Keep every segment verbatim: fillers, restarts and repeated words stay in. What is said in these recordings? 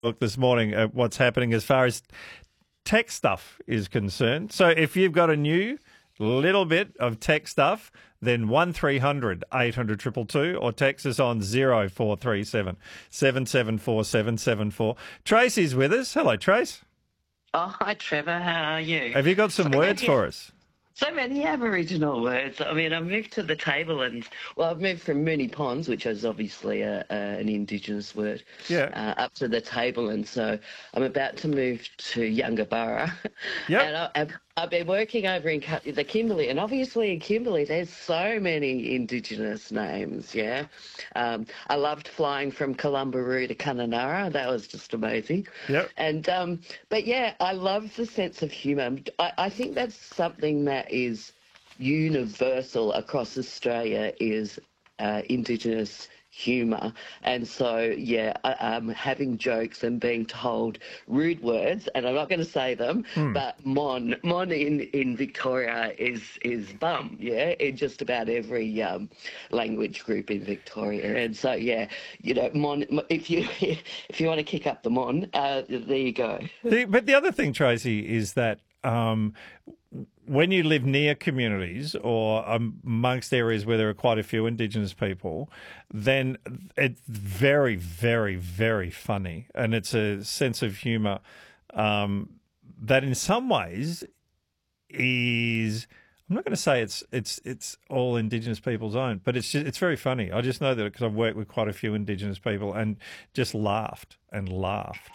look this morning at what's happening as far as tech stuff is concerned. So if you've got a new little bit of tech stuff, then one three hundred eight hundred two two two or text us on zero four three seven seven seven four seven seven four. Tracy's with us. Hello, Trace. Oh, hi, Trevor. How are you? Have you got some so words many, for us? So many Aboriginal words. I mean, I moved to the table and, well, I've moved from Moonee Ponds, which is obviously a, a, an Indigenous word, yeah. uh, up to the table. And so I'm about to move to Yungaburra. Yep. And I, I've, I've been working over in the Kimberley, and obviously in Kimberley there's so many Indigenous names, yeah. Um, I loved flying from Columbaroo to Kununurra. That was just amazing. Yep. And, um, but yeah, I love the sense of humour. I, I think that's something that is universal across Australia is uh, Indigenous humour. And so, yeah, I, um, having jokes and being told rude words, and I'm not going to say them, mm. but mon, mon in, in Victoria is is bum, yeah, in just about every um, language group in Victoria. And so, yeah, you know, mon, if you if you want to kick up the mon, uh, there you go. The, but the other thing, Tracy, is that um, when you live near communities or amongst areas where there are quite a few Indigenous people, then it's very, very, very funny. And it's a sense of humour um, that in some ways is, I'm not going to say it's it's it's all Indigenous people's own, but it's just, it's very funny. I just know that because I've worked with quite a few Indigenous people and just laughed and laughed.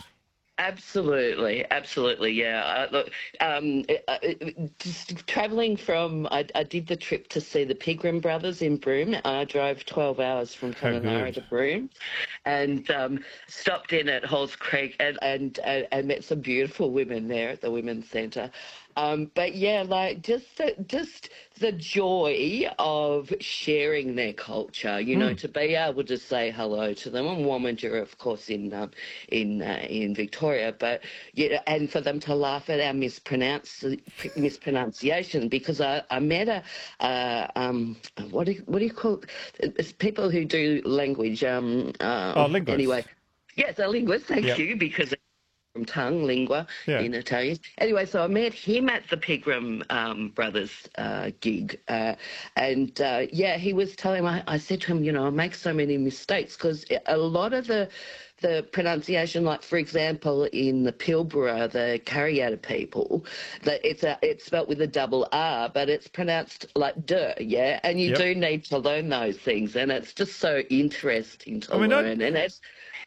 Absolutely, absolutely, yeah. Uh, look, um, uh, just travelling from, I, I did the trip to see the Pegram brothers in Broome. I drove twelve hours from Kununurra to Broome, and um, stopped in at Halls Creek and, and and and met some beautiful women there at the Women's Centre. Um, but yeah, like just the, just the joy of sharing their culture, you know, mm. to be able to say hello to them. And Womandja, of course, in um, in uh, in Victoria, but you know, and for them to laugh at our mispronounce mispronunciation, because I, I met a uh, um what do you, what do you call it? It's people who do language um uh, oh linguists. Anyway, yes, a linguist. Thank yep. you, because. From tongue, lingua, yeah. in Italian. Anyway, so I met him at the Pegram um, Brothers uh, gig. Uh, and, uh, yeah, he was telling me, I, I said to him, you know, I make so many mistakes because a lot of the the pronunciation, like, for example, in the Pilbara, the Kariyata people, that it's a, it's spelt with a double R, but it's pronounced like duh, yeah? And you yep. do need to learn those things, and it's just so interesting to I mean, learn. I... And it's...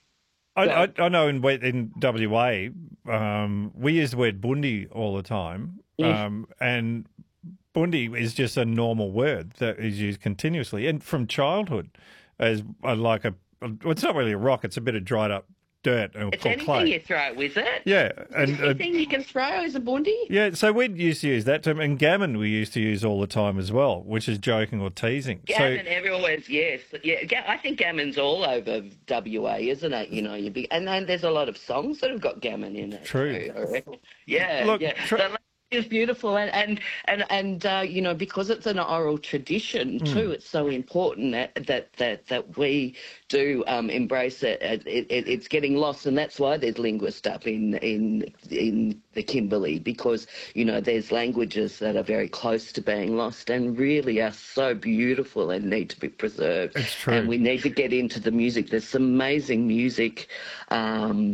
I, I, I know in in W A, um, we use the word bundi all the time, um, and bundi is just a normal word that is used continuously, and from childhood as a, like a. Well, it's not really a rock; it's a bit of dried up dirt or it's anything clay. You throw, is it? Yeah, and anything uh, you can throw is a bundi. Yeah, so we used to use that term, and gammon we used to use all the time as well, which is joking or teasing. Gammon, so, everywhere, yes, yeah. I think gammon's all over W A, isn't it? You know, you be, and then there's a lot of songs that have got gammon in it. True. Too, yeah, Look, yeah. Tr- so, is beautiful, and and and, and uh, you know, because it's an oral tradition too, mm. it's so important that that that, that we do um, embrace it. It, it. It's getting lost, and that's why there's linguists up in in in the Kimberley, because you know there's languages that are very close to being lost and really are so beautiful and need to be preserved. It's true. And we need to get into the music. There's some amazing music. Um,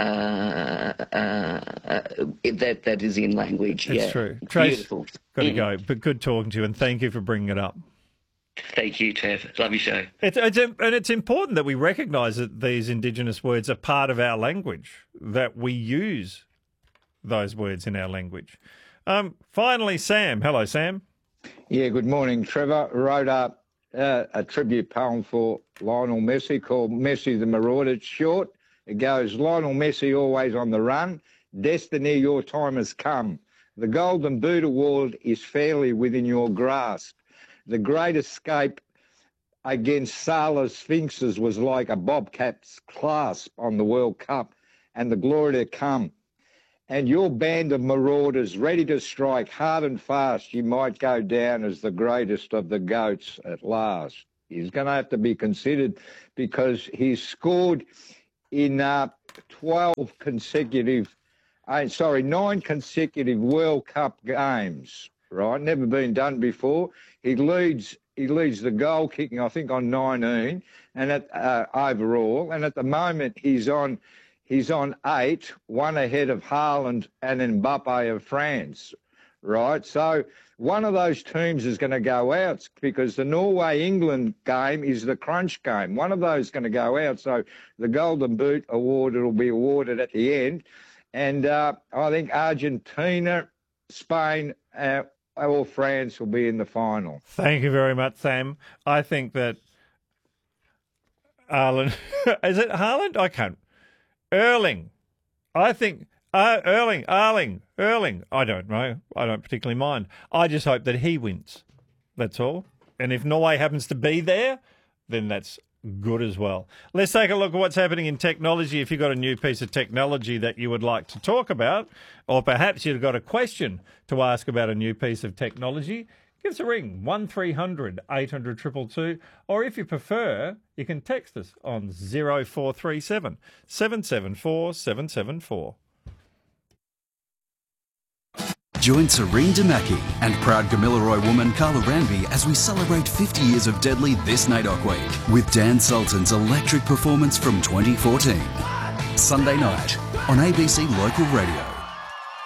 Uh, uh, uh, that that is in language. It's yeah. true. Trace, beautiful. Got to mm. go. But good talking to you, and thank you for bringing it up. Thank you, Trev. Love your show. It's, it's and it's important that we recognise that these Indigenous words are part of our language, that we use those words in our language. Um, finally, Sam. Hello, Sam. Yeah. Good morning, Trevor. Wrote up uh, a tribute poem for Lionel Messi called "Messi the Marauder." It's short. It goes, Lionel Messi always on the run. Destiny, your time has come. The Golden Boot Award is fairly within your grasp. The great escape against Salah's Sphinxes was like a bobcat's clasp on the World Cup, and the glory to come. And your band of marauders ready to strike hard and fast, you might go down as the greatest of the GOATs at last. He's going to have to be considered because he's scored in uh, twelve consecutive, uh, sorry, nine consecutive World Cup games, right? Never been done before. He leads he leads the goal kicking, I think, on nineteen and at uh, overall. And at the moment, he's on he's on eight, one ahead of Haaland and Mbappe of France, right? So one of those teams is going to go out because the Norway-England game is the crunch game. One of those is going to go out. So the Golden Boot award will be awarded at the end. And uh, I think Argentina, Spain, uh, or France will be in the final. Thank you very much, Sam. I think that Haaland, is it Haaland? I can't. Erling. I think uh, Erling, Erling, Erling. I don't know. I don't particularly mind. I just hope that he wins. That's all. And if Norway happens to be there, then that's good as well. Let's take a look at what's happening in technology. If you've got a new piece of technology that you would like to talk about, or perhaps you've got a question to ask about a new piece of technology, give us a ring, one three hundred eight hundred two two two, or if you prefer, you can text us on zero four three seven seven seven four seven seven four. Join Serene Damaki and proud Gamilaroi woman Carla Ranby as we celebrate fifty years of Deadly this NAIDOC week with Dan Sultan's electric performance from twenty fourteen. Sunday night on A B C Local Radio.